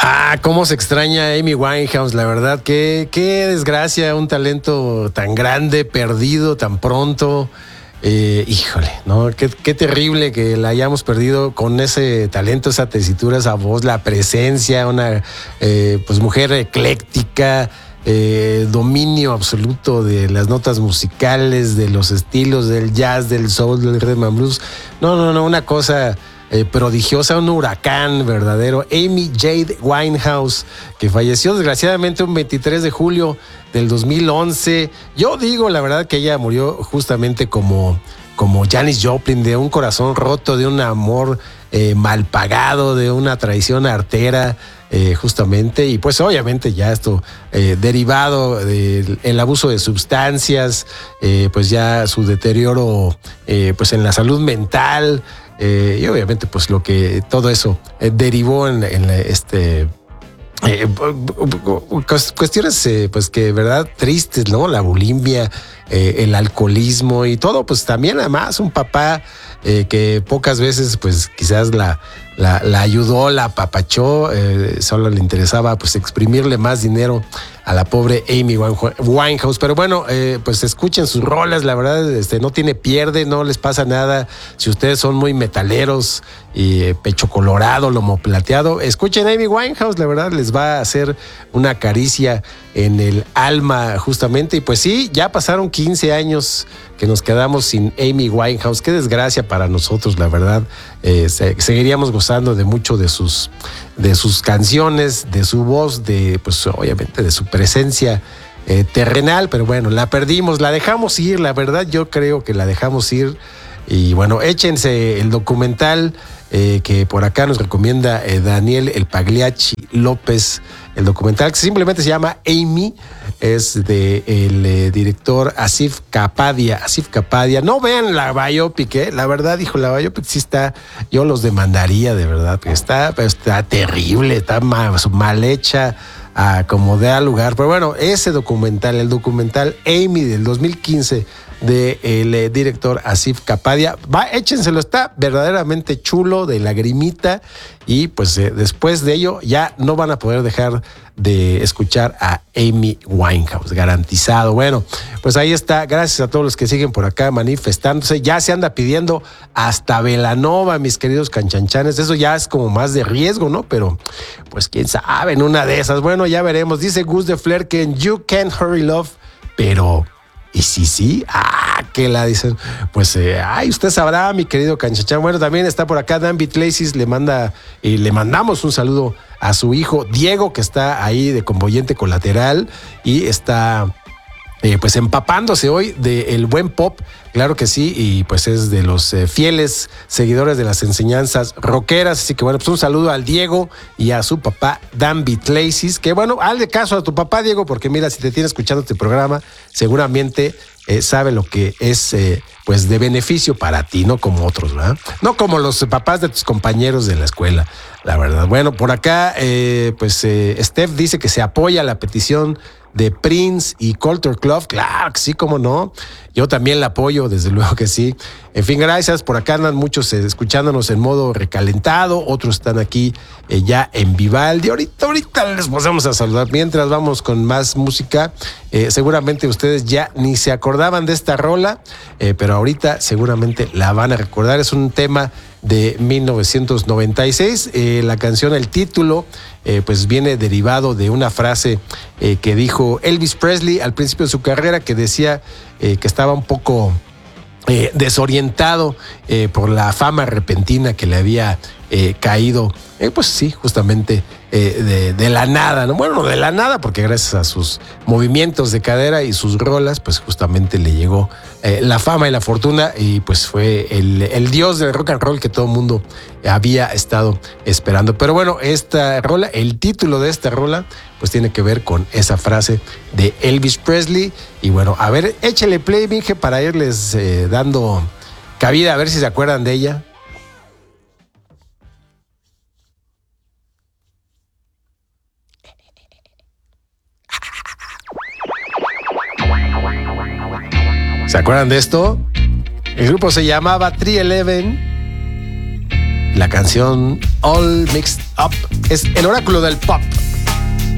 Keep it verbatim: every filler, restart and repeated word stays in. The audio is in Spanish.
Ah, cómo se extraña a Amy Winehouse, la verdad, qué, qué desgracia, un talento tan grande, perdido tan pronto. Eh, híjole, ¿no? Qué, qué terrible que la hayamos perdido con ese talento, esa tesitura, esa voz, la presencia, una eh, pues mujer ecléctica, eh, dominio absoluto de las notas musicales, de los estilos del jazz, del soul, del rhythm and blues. No, no, no, una cosa Eh, prodigiosa, un huracán verdadero. Amy Jade Winehouse, que falleció desgraciadamente un veintitrés de julio del dos mil once. Yo digo, la verdad, que ella murió justamente como, como Janis Joplin, de un corazón roto, de un amor eh, mal pagado, de una traición artera, eh, justamente. Y pues obviamente ya esto eh, derivado del abuso de sustancias, eh, pues ya su deterioro eh, pues en la salud mental. Eh, y obviamente pues lo que todo eso eh, derivó en, en este eh, cuestiones eh, pues que verdad tristes, ¿no? La bulimia, eh, el alcoholismo y todo, pues también además un papá eh, que pocas veces pues quizás la, la, la ayudó, la apapachó, eh, solo le interesaba pues exprimirle más dinero a la pobre Amy Winehouse. Pero bueno, eh, pues escuchen sus rolas, la verdad, este, no tiene pierde, no les pasa nada. Si ustedes son muy metaleros y eh, pecho colorado, lomo plateado, escuchen Amy Winehouse, la verdad les va a hacer una caricia en el alma justamente. Y pues sí, ya pasaron quince años que nos quedamos sin Amy Winehouse. Qué desgracia para nosotros, la verdad. Eh, se, seguiríamos gozando de mucho de sus, de sus canciones, de su voz, de pues obviamente de su presencia eh, terrenal, pero bueno, la perdimos, la dejamos ir, la verdad yo creo que la dejamos ir. Y bueno, échense el documental eh, que por acá nos recomienda eh, Daniel El Pagliacci López, el documental que simplemente se llama Amy, es de el eh, director Asif Kapadia. Asif Kapadia, no vean la biopic, ¿eh? La verdad, hijo, la biopic sí está, yo los demandaría de verdad, está, está terrible, está mal, mal hecha, a como dé al lugar. Pero bueno, ese documental, el documental Amy del dos mil quince del eh, director Asif Kapadia, va, échenselo, está verdaderamente chulo, de lagrimita. Y pues eh, después de ello ya no van a poder dejar de escuchar a Amy Winehouse, garantizado. Bueno, pues ahí está, gracias a todos los que siguen por acá manifestándose. Ya se anda pidiendo hasta Belanova, mis queridos canchanchanes. Eso ya es como más de riesgo, ¿no? Pero pues quién sabe, en una de esas. Bueno, ya veremos. Dice Gus de Flair que en You Can't Hurry Love, pero ¿y sí, sí? Ah, que la dicen. Pues, eh, ay, usted sabrá, mi querido Canchachán. Bueno, también está por acá Dan Bitlaces, le manda, y eh, le mandamos un saludo a su hijo Diego, que está ahí de convoyente colateral y está eh, pues empapándose hoy del buen pop, claro que sí, y pues es de los eh, fieles seguidores de las enseñanzas rockeras. Así que bueno, pues un saludo al Diego y a su papá Dan Bitlaces, que bueno, hazle caso a tu papá, Diego, porque mira, si te tiene escuchando este programa, seguramente eh, sabe lo que es eh, pues de beneficio para ti, no como otros, ¿verdad? No como los papás de tus compañeros de la escuela, la verdad. Bueno, por acá, eh, pues eh, Steph dice que se apoya la petición de Prince y Culture Club. Claro que sí, cómo no. Yo también la apoyo, desde luego que sí. En fin, gracias. Por acá andan muchos eh, escuchándonos en modo recalentado. Otros están aquí eh, ya en Vivaldi. Ahorita, ahorita les pasamos a saludar. Mientras vamos con más música, eh, seguramente ustedes ya ni se acordaban de esta rola, eh, pero ahorita seguramente la van a recordar. Es un tema de mil novecientos noventa y seis. Eh, la canción, el título, eh, pues viene derivado de una frase eh, que dijo Elvis Presley al principio de su carrera, que decía eh, que estaba un poco eh, desorientado eh, por la fama repentina que le había eh, caído, eh, pues sí, justamente eh, de, de la nada, ¿no? Bueno, no de la nada, porque gracias a sus movimientos de cadera y sus rolas, pues justamente le llegó eh, la fama y la fortuna, y pues fue el, el dios del rock and roll que todo el mundo había estado esperando. Pero bueno, esta rola, el título de esta rola, pues tiene que ver con esa frase de Elvis Presley. Y bueno, a ver, échale play, Minge, para irles eh, dando cabida, a ver si se acuerdan de ella. ¿Se acuerdan de esto? El grupo se llamaba three eleven. La canción All Mixed Up. Es el oráculo del pop.